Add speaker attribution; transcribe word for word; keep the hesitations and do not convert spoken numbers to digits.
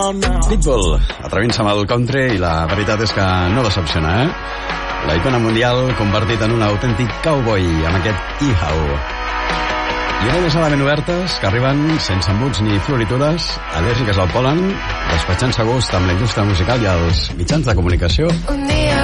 Speaker 1: Pitbull, atrevint-se amb el country, i la veritat és que no decepciona, eh? La icona mundial convertit en un autèntic cowboy amb aquest Ihaw. I orelles alament obertes que arriben sense embuts ni floritures, al·lèrgiques al pol·len, despatxant-se a gust amb la indústria musical i els mitjans de comunicació.
Speaker 2: Un dia